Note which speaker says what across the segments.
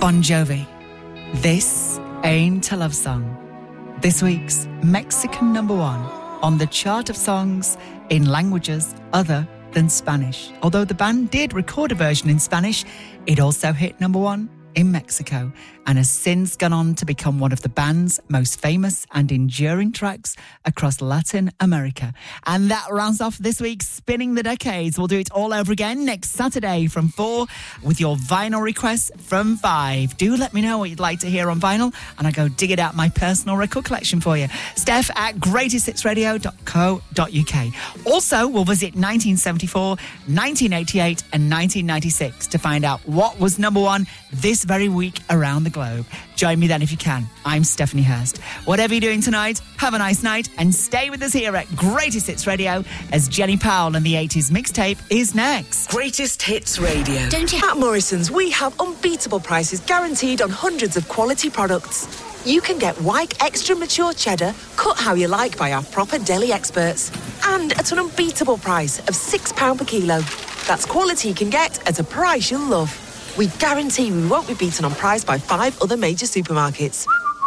Speaker 1: Bon Jovi. This Ain't a Love Song. This week's Mexican number one on the chart of songs in languages other than Spanish. Although the band did record a version in Spanish, it also hit number one in Mexico and has since gone on to become one of the band's most famous and enduring tracks across Latin America. And that rounds off this week's Spinning the Decades. We'll do it all over again next Saturday from 4 with your vinyl requests from 5. Do let me know what you'd like to hear on vinyl and I'll go dig it out my personal record collection for you. Steph at greatesthitsradio.co.uk. Also, we'll visit 1974, 1988 and 1996 to find out what was number one this very week around the globe. Join me then if you can. I'm Stephanie Hurst. Whatever you're doing tonight, have a nice night and stay with us here at Greatest Hits Radio as Jenny Powell and the 80s mixtape is next.
Speaker 2: Greatest Hits Radio.
Speaker 3: Don't you? At Morrison's, we have unbeatable prices guaranteed on hundreds of quality products. You can get Wyke Extra Mature Cheddar, cut how you like by our proper deli experts. And at an unbeatable price of £6 per kilo. That's quality you can get at a price you'll love. We guarantee we won't be beaten on price by 5 other major supermarkets.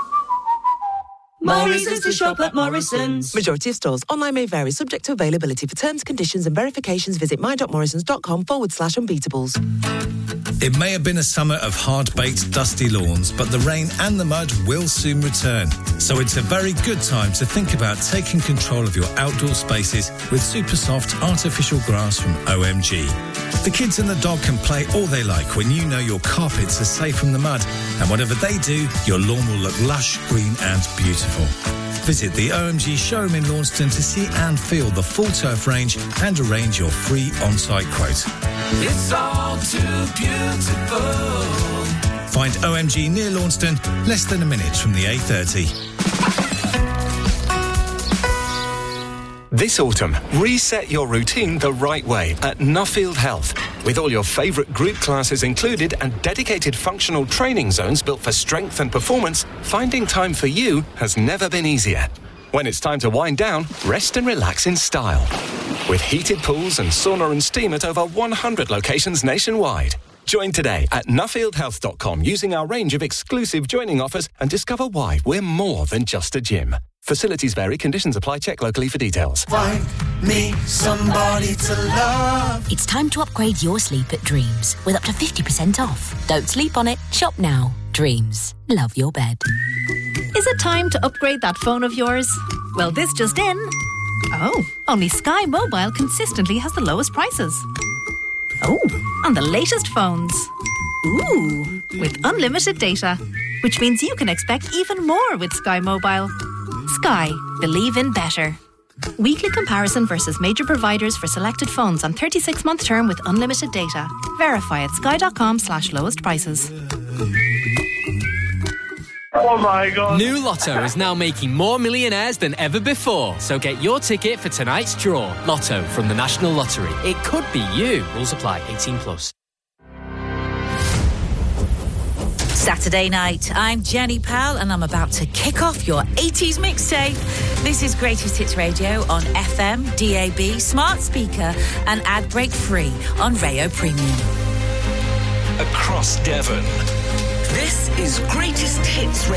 Speaker 4: Morrison's to shop at Morrison's.
Speaker 3: Majority of stores. Online may vary, subject to availability. For terms, conditions and verifications, visit my.morrisons.com/unbeatables.
Speaker 5: It may have been a summer of hard-baked, dusty lawns, but the rain and the mud will soon return. So it's a very good time to think about taking control of your outdoor spaces with super soft artificial grass from OMG. The kids and the dog can play all they like when you know your carpets are safe from the mud. And whatever they do, your lawn will look lush, green and beautiful. Visit the OMG showroom in Launceston to see and feel the full turf range and arrange your free on-site quote.
Speaker 4: It's all too beautiful.
Speaker 5: Find OMG near Launceston, less than a minute from the A30.
Speaker 6: This autumn, reset your routine the right way at Nuffield Health. With all your favourite group classes included and dedicated functional training zones built for strength and performance, finding time for you has never been easier. When it's time to wind down, rest and relax in style. With heated pools and sauna and steam at over 100 locations nationwide. Join today at nuffieldhealth.com using our range of exclusive joining offers and discover why we're more than just a gym. Facilities vary, conditions apply, check locally for details.
Speaker 4: Find me somebody to love.
Speaker 7: It's time to upgrade your sleep at Dreams with up to 50% off. Don't sleep on it, shop now. Dreams. Love your bed.
Speaker 8: Is it time to upgrade that phone of yours? Well, this just in. Oh, only Sky Mobile consistently has the lowest prices. Oh, on the latest phones. Ooh, with unlimited data, which means you can expect even more with Sky Mobile. Sky, believe in better. Weekly comparison versus major providers for selected phones on 36-month term with unlimited data. Verify at sky.com/lowest prices.
Speaker 9: Oh my God.
Speaker 10: New Lotto is now making more millionaires than ever before. So get your ticket for tonight's draw. Lotto from the National Lottery. It could be you. Rules apply. 18+.
Speaker 2: Saturday night, I'm Jenny Powell and I'm about to kick off your 80s mixtape. This is Greatest Hits Radio on FM, DAB, smart speaker and ad break free on Rayo Premium.
Speaker 11: Across Devon.
Speaker 2: This is Greatest Hits Radio.